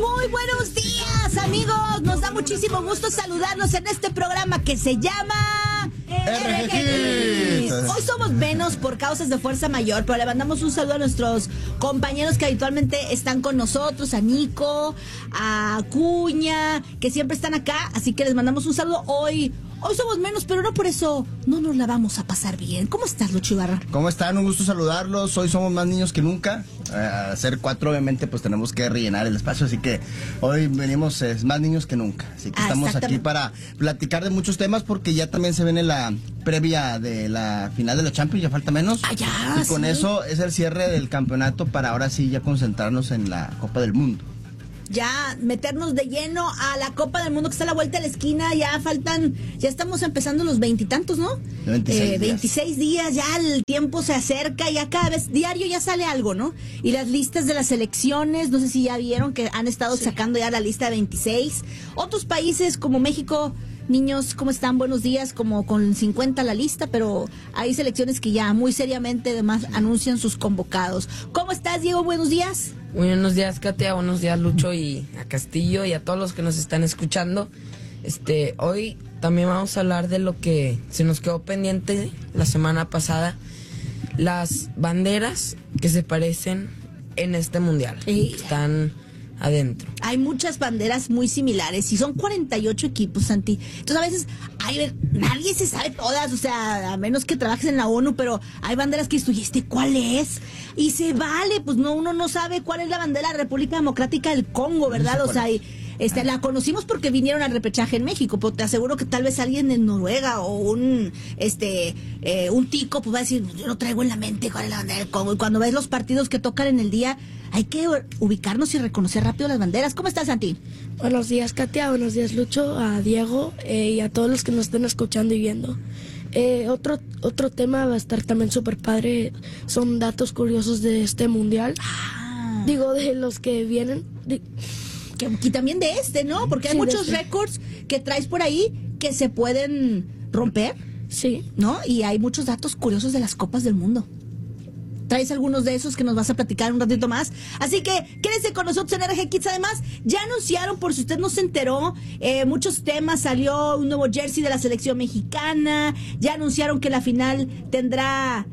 Muy buenos días, amigos. Nos da muchísimo gusto saludarlos en este programa que se llama RG. Hoy somos menos por causas de fuerza mayor, pero le mandamos un saludo a nuestros compañeros que habitualmente están con nosotros, a Nico, a Cuña, que siempre están acá, así que les mandamos un saludo hoy. Hoy somos menos, pero no por eso no nos la vamos a pasar bien. ¿Cómo estás, Lucho Ibarra? ¿Cómo están? Un gusto saludarlos. Hoy somos más niños que nunca. Al ser 4, obviamente, pues tenemos que rellenar el espacio. Así que hoy venimos más niños que nunca. Así que estamos aquí para platicar de muchos temas porque ya también se viene la previa de la final de la Champions. Ya falta menos. Ya, y con eso es el cierre del campeonato para ahora sí ya concentrarnos en la Copa del Mundo. Ya meternos de lleno a la Copa del Mundo que está a la vuelta de la esquina. Ya estamos empezando los 20 y tantos, ¿no? 26 días, ya el tiempo se acerca, ya cada vez, diario ya sale algo, ¿no? Y las listas de las selecciones, no sé si ya vieron que han estado sacando ya la lista de 26. Otros países como México, niños, ¿cómo están? Buenos días, como con 50 la lista, pero hay selecciones que ya muy seriamente además anuncian sus convocados. ¿Cómo estás, Diego? Buenos días. Buenos días, Katia, buenos días, Lucho, y a Castillo, y a todos los que nos están escuchando. Hoy también vamos a hablar de lo que se nos quedó pendiente la semana pasada, las banderas que se parecen en este mundial. Están adentro. Hay muchas banderas muy similares y son 48 equipos, Santi. Entonces a veces nadie se sabe todas, o sea, a menos que trabajes en la ONU, pero hay banderas que dices, ¿cuál es? Y se vale, pues no, uno no sabe cuál es la bandera de la República Democrática del Congo, ¿verdad? O sea, la conocimos porque vinieron al repechaje en México, pero te aseguro que tal vez alguien en Noruega o un tico pues va a decir, yo no traigo en la mente cuál es la bandera del Congo. Y cuando ves los partidos que tocan en el día, hay que ubicarnos y reconocer rápido las banderas. ¿Cómo estás, Santi? Buenos días, Katia. Buenos días, Lucho, a Diego y a todos los que nos estén escuchando y viendo. Otro tema va a estar también súper padre. Son datos curiosos de este mundial. Digo, de los que vienen. Y también de ¿no? Porque hay muchos récords que traes por ahí que se pueden romper. Sí. ¿No? Y hay muchos datos curiosos de las Copas del Mundo. Traes algunos de esos que nos vas a platicar un ratito más. Así que quédense con nosotros en RG Kids. Además, ya anunciaron, por si usted no se enteró, muchos temas. Salió un nuevo jersey de la selección mexicana. Ya anunciaron que la final tendrá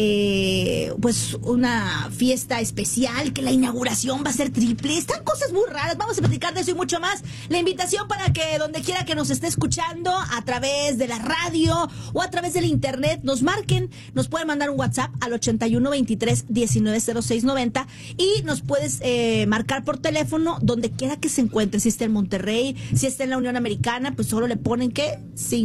pues una fiesta especial, que la inauguración va a ser triple. Están cosas muy raras, vamos a platicar de eso y mucho más. La invitación para que donde quiera que nos esté escuchando, a través de la radio o a través del internet, nos marquen, nos pueden mandar un WhatsApp al 8123-190690 y nos puedes marcar por teléfono donde quiera que se encuentre. Si está en Monterrey, si está en la Unión Americana, pues solo le ponen ¿qué?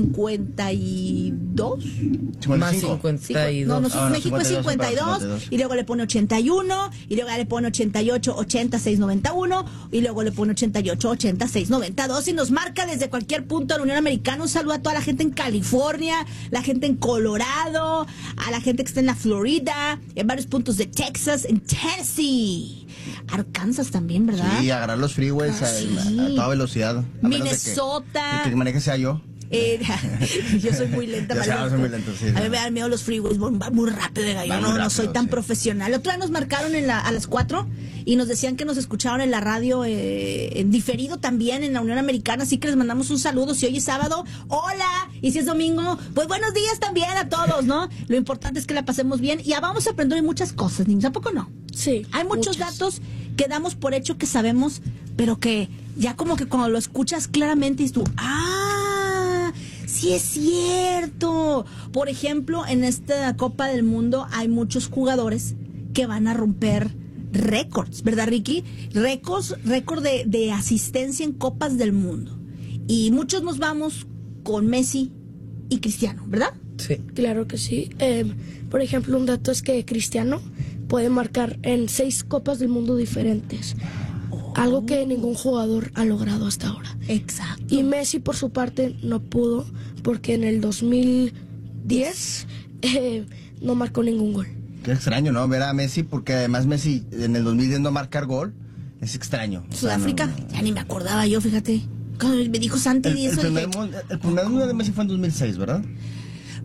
52 más 52. No, México es 52 y luego le pone 81 y luego le pone 88 80 691 y luego le pone 88 80 692 y nos marca desde cualquier punto de la Unión Americana. Un saludo a toda la gente en California, la gente en Colorado, a la gente que está en la Florida, en varios puntos de Texas, en Tennessee, Arkansas también, ¿verdad? Sí, agarrar los freeways a toda velocidad. Minnesota. El que maneje sea yo. Yo soy muy lenta, sí. A mí me dan miedo los freeways, va muy rápido, yo no soy tan profesional. Otra vez nos marcaron a las 4 y nos decían que nos escucharon en la radio en diferido también en la Unión Americana, así que les mandamos un saludo. Si hoy es sábado, hola, y si es domingo, pues buenos días también a todos, ¿no? Lo importante es que la pasemos bien y ya vamos a aprender hoy muchas cosas, niños, ¿a poco no? Sí. Hay muchos datos que damos por hecho que sabemos, pero que ya como que cuando lo escuchas claramente dices tú, sí es cierto. Por ejemplo, en esta Copa del Mundo hay muchos jugadores que van a romper récords, ¿verdad, Ricky? Récord de asistencia en Copas del Mundo. Y muchos nos vamos con Messi y Cristiano, ¿verdad? Sí. Claro que sí. Por ejemplo, un dato es que Cristiano puede marcar en 6 Copas del Mundo diferentes. Algo que ningún jugador ha logrado hasta ahora. Exacto. Y Messi, por su parte, no pudo porque en el 2010 no marcó ningún gol. Qué extraño, ¿no? Ver a Messi, porque además Messi en el 2010 no marcar gol es extraño. Sudáfrica, ya ni me acordaba yo, fíjate. Cuando me dijo Santi el primer mundial de Messi fue en 2006, ¿verdad?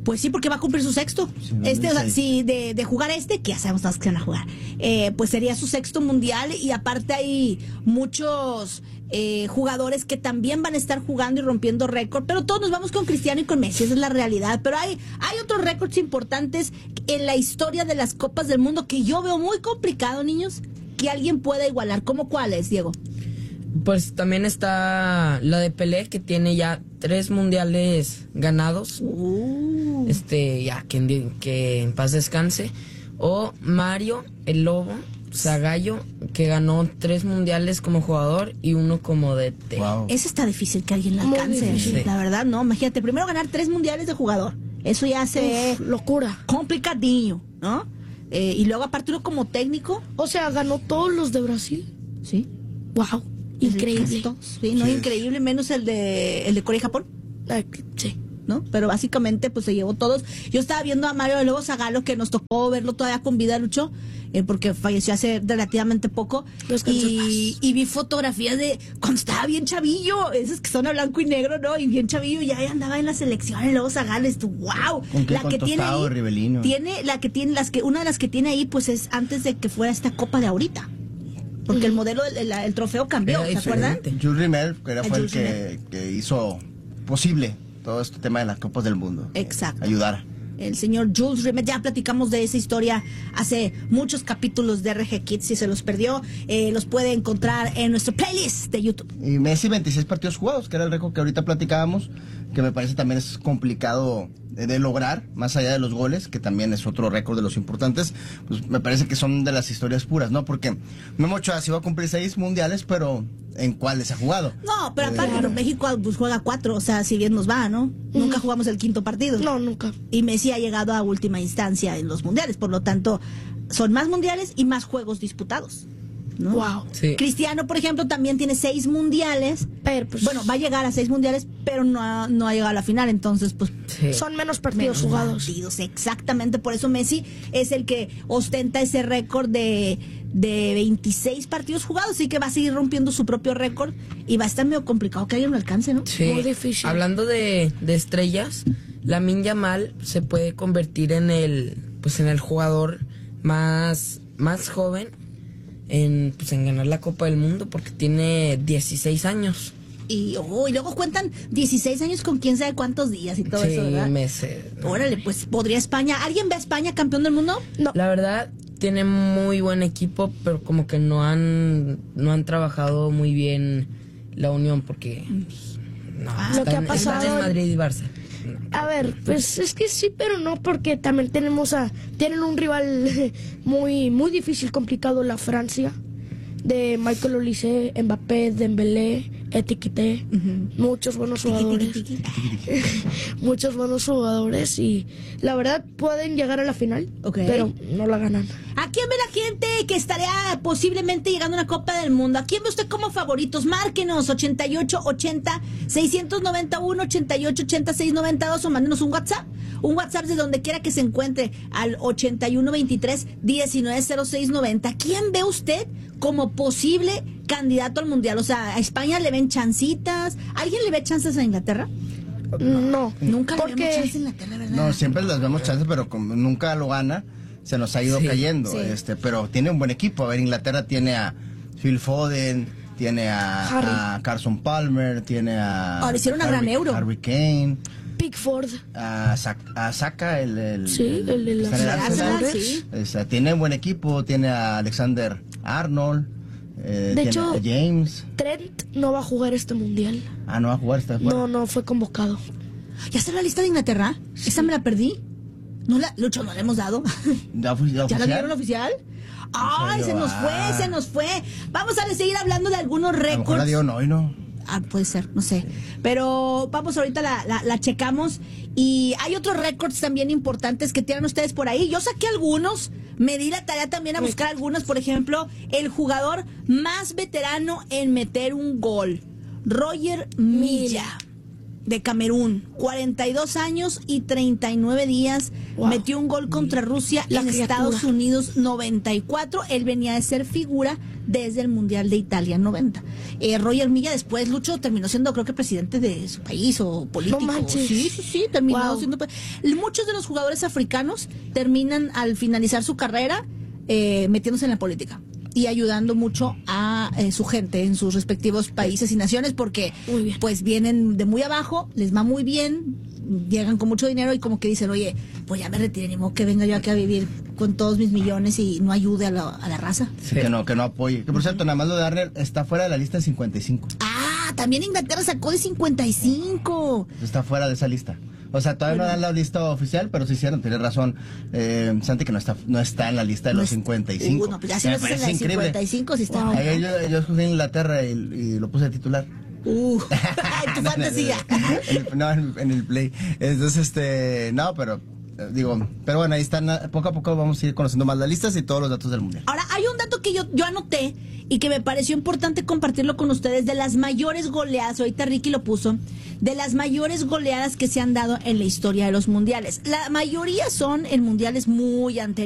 Pues sí, porque va a cumplir su sexto. O sea, sí, de jugar que ya sabemos todos que van a jugar, pues sería su sexto mundial, y aparte hay muchos jugadores que también van a estar jugando y rompiendo récord, pero todos nos vamos con Cristiano y con Messi, esa es la realidad. Pero hay otros récords importantes en la historia de las Copas del Mundo que yo veo muy complicado, niños, que alguien pueda igualar. ¿Cómo cuáles, Diego? Pues también está la de Pelé, que tiene ya 3 mundiales ganados. Ya que en paz descanse. O Mario, el Lobo Zagallo, que ganó 3 mundiales como jugador y 1 como DT. Wow. Eso está difícil que alguien la alcance, Sí. la verdad, no. Imagínate, primero ganar 3 mundiales de jugador. Eso ya se... locura. complicadillo, ¿no? Y luego aparte uno como técnico. O sea, ganó todos los de Brasil. Sí. Wow, increíble. Sí, no, increíble, menos el de Corea y Japón, Sí. ¿no? Pero básicamente pues se llevó todos. Yo estaba viendo a Mario Lobo Zagallo, que nos tocó verlo todavía con vida, Lucho, porque falleció hace relativamente poco, y vi fotografías de cuando estaba bien chavillo, esos que son a blanco y negro, ¿no? Y bien chavillo, ya andaba en la selección el Lobo Zagallo. Wow. La que tiene ahí, Rivelino. Una de las que tiene ahí pues es antes de que fuera esta Copa de ahorita. Porque el modelo, el trofeo cambió, ¿se acuerdan? Jules Rimet, que fue el que hizo posible todo este tema de las Copas del Mundo. Exacto. Ayudar. El señor Jules Rimet, ya platicamos de esa historia hace muchos capítulos de RG Kids. Si se los perdió, los puede encontrar en nuestro playlist de YouTube. Y Messi, 26 partidos jugados, que era el récord que ahorita platicábamos, que me parece también es complicado de lograr, más allá de los goles, que también es otro récord de los importantes. Pues me parece que son de las historias puras, ¿no? Porque Memo Ochoa sí va a cumplir 6 mundiales, pero ¿en cuáles ha jugado? No, pero aparte México pues juega 4, o sea, si bien nos va, ¿no? Nunca jugamos el 5º partido. No, nunca. Y Messi ha llegado a última instancia en los mundiales, por lo tanto, son más mundiales y más juegos disputados, ¿no? Wow. Sí. Cristiano, por ejemplo, también tiene 6 mundiales. Pero pues, Bueno, va a llegar a 6 mundiales, pero no ha llegado a la final, entonces pues Sí. son menos partidos menos jugados. partidos, exactamente. Por eso Messi es el que ostenta ese récord de 26 partidos jugados, así que va a seguir rompiendo su propio récord y va a estar medio complicado que alguien lo alcance, ¿no? Sí. Muy difícil. Hablando de estrellas, Lamine Yamal se puede convertir en el jugador más joven en ganar la Copa del Mundo, porque tiene 16 años. Y luego cuentan 16 años con quién sabe cuántos días y todo Sí, eso, ¿verdad? meses. Órale, pues podría España. ¿Alguien ve a España campeón del mundo? No. La verdad, tiene muy buen equipo, pero como que no han trabajado muy bien la unión, porque Lo que ha pasado están en Madrid y Barça. A ver, pues es que sí, pero no, porque también tienen un rival muy muy difícil, complicado, la Francia, de Michael Olise, Mbappé, Dembélé, Etiqueté, muchos buenos jugadores. Muchos buenos jugadores, y la verdad pueden llegar a la final, pero no la ganan. ¿A quién ve la gente que estaría posiblemente llegando a una Copa del Mundo? ¿A quién ve usted como favoritos? Márquenos 8880-691-8880-692 o mándenos un WhatsApp. Un WhatsApp de donde quiera que se encuentre al 8123-190690. ¿Quién ve usted como posible candidato al Mundial? O sea, ¿a España le ven chancitas? ¿Alguien le ve chances a Inglaterra? No, Nunca le porque vemos chances a Inglaterra, ¿verdad? No, siempre les vemos chances, pero como nunca lo gana, se nos ha ido cayendo. Sí. Pero tiene un buen equipo. A ver, Inglaterra tiene a Phil Foden, tiene a Carson Palmer, tiene a... Ahora hicieron una gran Euro. Harry Kane, Pickford, a Saka, el de está en el las Arsenal. sí. Tiene buen equipo, tiene a Alexander Arnold, De hecho, a James. Trent no va a jugar este mundial. No va a jugar, está fuera. No fue convocado. ¿Ya está la lista de Inglaterra? Esa me la perdí. Lucho, no la hemos dado. ¿Ya ¿Ya la dieron oficial? ¡Ay, se nos fue! Vamos a seguir hablando de algunos A lo mejor récords. la dieron hoy, ¿no? Puede ser, no sé. Pero vamos, ahorita la checamos. Y hay otros récords también importantes que tienen ustedes por ahí. Yo saqué algunos, me di la tarea también a buscar algunos. Por ejemplo, el jugador más veterano en meter un gol, Roger Milla. de Camerún, 42 años y 39 días, metió un gol contra Rusia en Estados Unidos 94. Él venía de ser figura desde el Mundial de Italia 90. Roger Milla después, Lucho, terminó siendo, creo que presidente de su país o político. No manches. Sí, terminó siendo. Muchos de los jugadores africanos terminan al finalizar su carrera metiéndose en la política y ayudando mucho a su gente en sus respectivos países y naciones, porque pues vienen de muy abajo, les va muy bien, llegan con mucho dinero y como que dicen, oye, pues ya me retiré, ni modo que venga yo aquí a vivir con todos mis millones y no ayude a la raza. Sí, que no apoye. Que por cierto, nada más lo de Arner está fuera de la lista de 55. Ah, también Inglaterra sacó de 55. Está fuera de esa lista. O sea, todavía no dan la lista oficial, pero sí hicieron, tiene razón Santi, que no está en la lista de los 55. No, pues ya si no estás en la de 55, sí está. Yo escogí Inglaterra y lo puse de titular. Tu fantasía. En el play. Entonces, no, pero pero bueno, ahí están, poco a poco vamos a ir conociendo más las listas y todos los datos del mundial. Ahora, hay un dato que yo anoté y que me pareció importante compartirlo con ustedes, de las mayores goleadas, ahorita Ricky lo puso, de las mayores goleadas que se han dado en la historia de los mundiales. La mayoría son en mundiales muy anteriores.